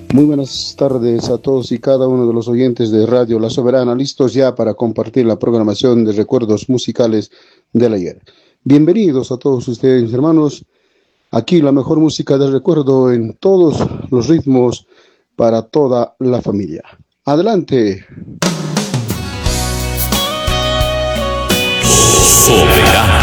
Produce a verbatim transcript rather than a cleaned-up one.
Muy buenas tardes a todos y cada uno de los oyentes de Radio La Soberana, listos ya para compartir la programación de recuerdos musicales del ayer. Bienvenidos a todos ustedes, mis hermanos. Aquí la mejor música del recuerdo en todos los ritmos para toda la familia. Adelante. Soberana.